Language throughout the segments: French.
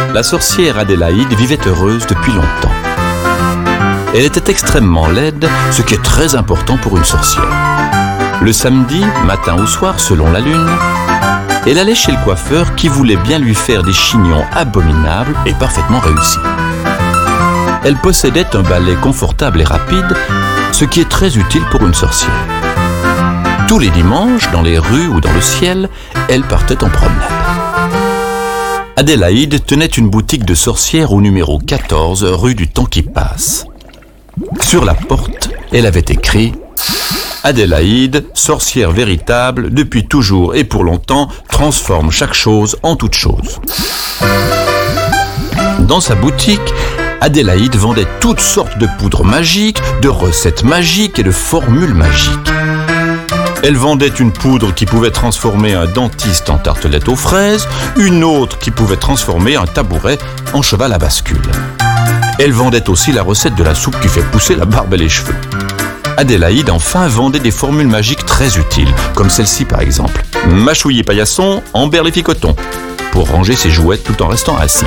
La sorcière Adélaïde vivait heureuse depuis longtemps. Elle était extrêmement laide, ce qui est très important pour une sorcière. Le samedi, matin ou soir, selon la lune, elle allait chez le coiffeur qui voulait bien lui faire des chignons abominables et parfaitement réussis. Elle possédait un balai confortable et rapide, ce qui est très utile pour une sorcière. Tous les dimanches, dans les rues ou dans le ciel, elle partait en promenade. Adélaïde tenait une boutique de sorcière au numéro 14, rue du Temps qui passe. Sur la porte, elle avait écrit « Adélaïde, sorcière véritable, depuis toujours et pour longtemps, transforme chaque chose en toute chose. » Dans sa boutique, Adélaïde vendait toutes sortes de poudres magiques, de recettes magiques et de formules magiques. Elle vendait une poudre qui pouvait transformer un dentiste en tartelette aux fraises, une autre qui pouvait transformer un tabouret en cheval à bascule. Elle vendait aussi la recette de la soupe qui fait pousser la barbe et les cheveux. Adélaïde, enfin, vendait des formules magiques très utiles, comme celle-ci par exemple. Mâchouiller paillasson, emberlificoton, pour ranger ses jouets tout en restant assis.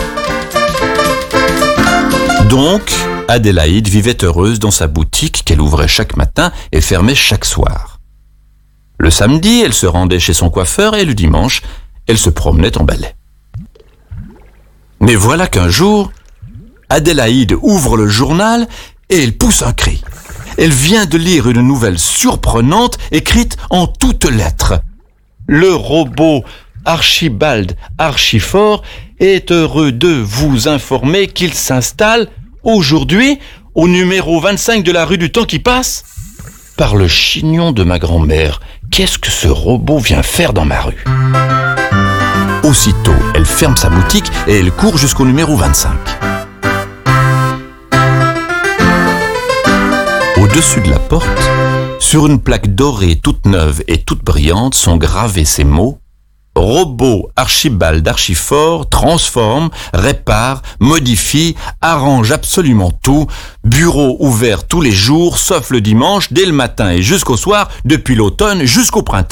Donc, Adélaïde vivait heureuse dans sa boutique qu'elle ouvrait chaque matin et fermait chaque soir. Le samedi, elle se rendait chez son coiffeur et le dimanche, elle se promenait en balai. Mais voilà qu'un jour, Adélaïde ouvre le journal et elle pousse un cri. Elle vient de lire une nouvelle surprenante écrite en toutes lettres. Le robot Archibald Archifort est heureux de vous informer qu'il s'installe aujourd'hui au numéro 25 de la rue du Temps qui passe. Par le chignon de ma grand-mère, qu'est-ce que ce robot vient faire dans ma rue ? Aussitôt, elle ferme sa boutique et elle court jusqu'au numéro 25. Au-dessus de la porte, sur une plaque dorée toute neuve et toute brillante, sont gravés ces mots « Robot Archibald Archifort transforme, répare, modifie, arrange absolument tout. Bureau ouvert tous les jours, sauf le dimanche, dès le matin et jusqu'au soir, depuis l'automne jusqu'au printemps. »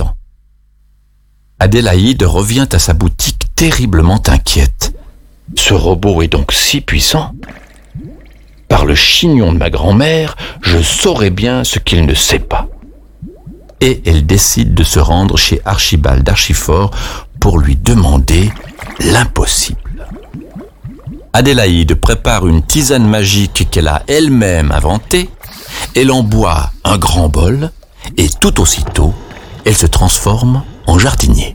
Adélaïde revient à sa boutique terriblement inquiète. Ce robot est donc si puissant ? Par le chignon de ma grand-mère, je saurais bien ce qu'il ne sait pas. Et elle décide de se rendre chez Archibald Archifort pour lui demander l'impossible. Adélaïde prépare une tisane magique qu'elle a elle-même inventée. Elle en boit un grand bol et tout aussitôt, elle se transforme en jardinier.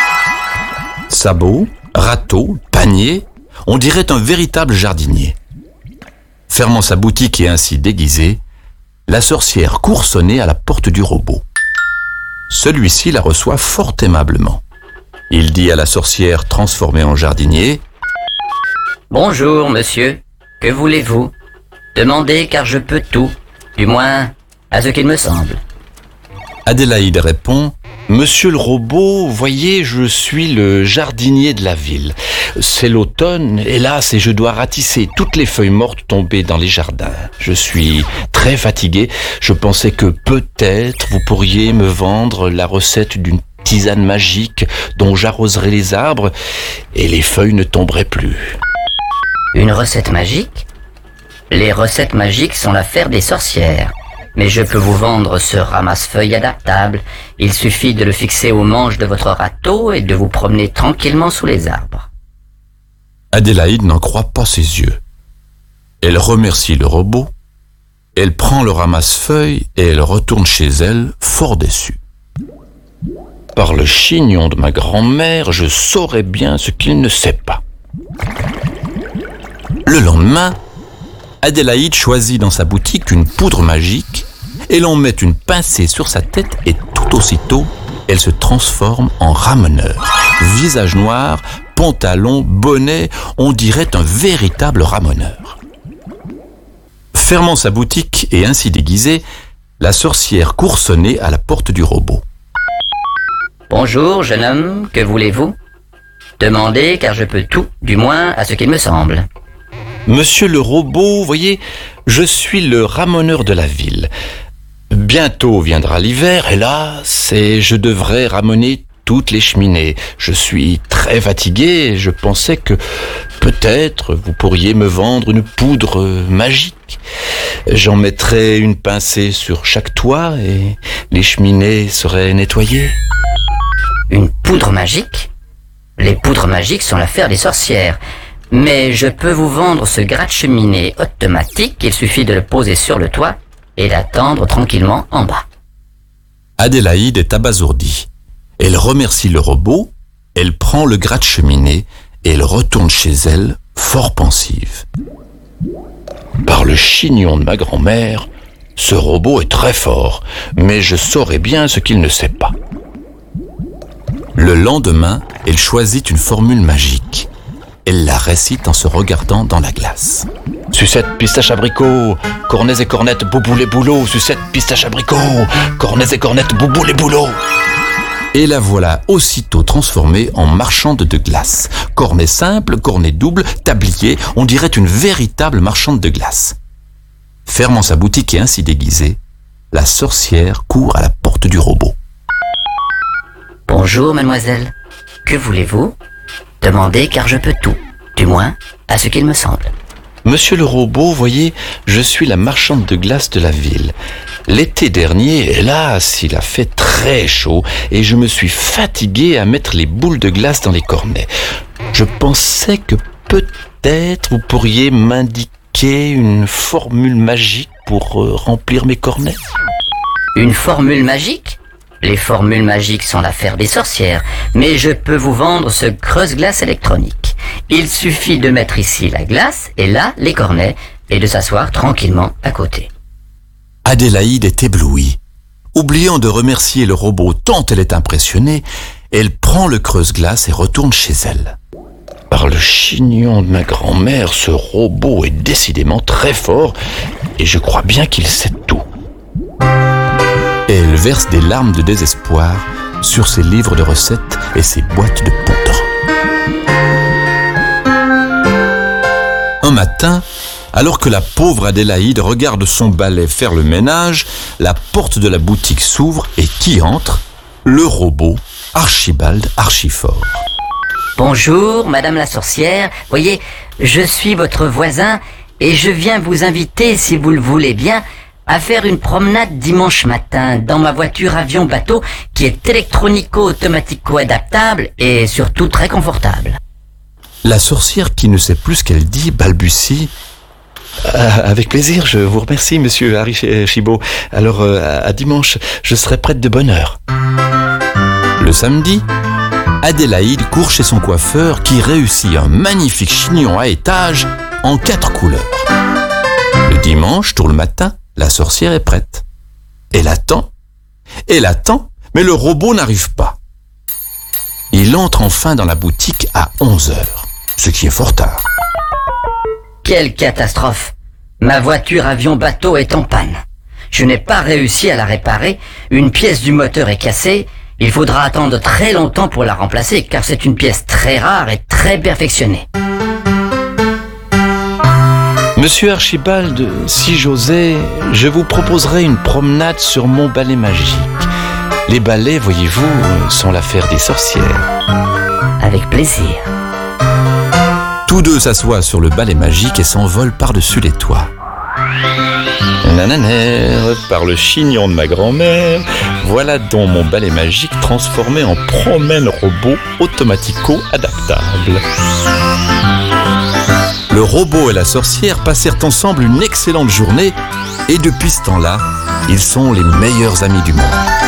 Sabots, râteaux, paniers, on dirait un véritable jardinier. Fermant sa boutique et ainsi déguisée, la sorcière court sonner à la porte du robot. Celui-ci la reçoit fort aimablement. Il dit à la sorcière transformée en jardinier « Bonjour, monsieur. Que voulez-vous ? Demandez car je peux tout, du moins à ce qu'il me semble. » Adélaïde répond « Monsieur le robot, voyez, je suis le jardinier de la ville. C'est l'automne, hélas, et je dois ratisser toutes les feuilles mortes tombées dans les jardins. Je suis très fatigué. Je pensais que peut-être vous pourriez me vendre la recette d'une tisane magique dont j'arroserais les arbres et les feuilles ne tomberaient plus. » Une recette magique ? Les recettes magiques sont l'affaire des sorcières. Mais je peux vous vendre ce ramasse-feuilles adaptable. Il suffit de le fixer au manche de votre râteau et de vous promener tranquillement sous les arbres. Adélaïde n'en croit pas ses yeux. Elle remercie le robot, elle prend le ramasse-feuilles et elle retourne chez elle, fort déçue. Par le chignon de ma grand-mère, je saurais bien ce qu'il ne sait pas. Le lendemain, Adélaïde choisit dans sa boutique une poudre magique, elle en met une pincée sur sa tête et tout aussitôt, elle se transforme en ramoneur. Visage noir, pantalon, bonnet, on dirait un véritable ramoneur. Fermant sa boutique et ainsi déguisée, la sorcière court sonner à la porte du robot. « Bonjour, jeune homme, que voulez-vous ? Demandez car je peux tout, du moins à ce qu'il me semble. » Monsieur le robot, voyez, je suis le ramoneur de la ville. Bientôt viendra l'hiver, hélas, et je devrais ramoner toutes les cheminées. Je suis très fatigué et je pensais que Peut-être vous pourriez me vendre une poudre magique. J'en mettrais une pincée sur chaque toit et les cheminées seraient nettoyées. Une poudre magique? Les poudres magiques sont l'affaire des sorcières. Mais je peux vous vendre ce gratte-cheminée automatique. Il suffit de le poser sur le toit et d'attendre tranquillement en bas. Adélaïde est abasourdie. Elle remercie le robot, elle prend le gratte-cheminée et elle retourne chez elle, fort pensive. Par le chignon de ma grand-mère, ce robot est très fort, mais je saurais bien ce qu'il ne sait pas. Le lendemain, elle choisit une formule magique. Elle la récite en se regardant dans la glace. Sucette, pistache, abricot, cornets et cornettes, boubou les boulots. Sucette, pistache, abricot, cornets et cornettes, boubou les boulots. Et la voilà aussitôt transformée en marchande de glace. Cornet simple, cornet double, tablier, on dirait une véritable marchande de glace. Fermant sa boutique et ainsi déguisée, la sorcière court à la porte du robot. Bonjour, mademoiselle. Que voulez-vous? Demandez car je peux tout. Du moins, à ce qu'il me semble. Monsieur le robot, voyez, je suis la marchande de glace de la ville. L'été dernier, hélas, il a fait très chaud et je me suis fatigué à mettre les boules de glace dans les cornets. Je pensais que peut-être vous pourriez m'indiquer une formule magique pour remplir mes cornets. Une formule magique? Les formules magiques sont l'affaire des sorcières, mais je peux vous vendre ce creuse-glace électronique. Il suffit de mettre ici la glace et là les cornets et de s'asseoir tranquillement à côté. Adélaïde est éblouie. Oubliant de remercier le robot tant elle est impressionnée, elle prend le creuse-glace et retourne chez elle. Par le chignon de ma grand-mère, ce robot est décidément très fort et je crois bien qu'il sait tout. Et elle verse des larmes de désespoir sur ses livres de recettes et ses boîtes de poudre. Un matin, alors que la pauvre Adélaïde regarde son balai faire le ménage, la porte de la boutique s'ouvre et qui entre? Le robot Archibald Archifort. Bonjour, madame la sorcière. Voyez, je suis votre voisin et je viens vous inviter, si vous le voulez bien, à faire une promenade dimanche matin dans ma voiture avion-bateau qui est électronico-automatico-adaptable et surtout très confortable. La sorcière, qui ne sait plus ce qu'elle dit, balbutie. Avec plaisir, je vous remercie, monsieur Archibald. Alors, à dimanche, je serai prête de bonne heure. Le samedi, Adélaïde court chez son coiffeur qui réussit un magnifique chignon à étages en 4 couleurs. Le dimanche, tôt le matin, la sorcière est prête. Elle attend, mais le robot n'arrive pas. Il entre enfin dans la boutique à 11h, ce qui est fort tard. Quelle catastrophe! Ma voiture avion-bateau est en panne. Je n'ai pas réussi à la réparer, une pièce du moteur est cassée, il faudra attendre très longtemps pour la remplacer car c'est une pièce très rare et très perfectionnée. Monsieur Archibald, si j'osais, je vous proposerais une promenade sur mon balai magique. Les balais, voyez-vous, sont l'affaire des sorcières. Avec plaisir. Tous deux s'assoient sur le balai magique et s'envolent par-dessus les toits. Nananère, par le chignon de ma grand-mère, voilà donc mon balai magique transformé en promène robot automatico-adaptable. Le robot et la sorcière passèrent ensemble une excellente journée et depuis ce temps-là, ils sont les meilleurs amis du monde.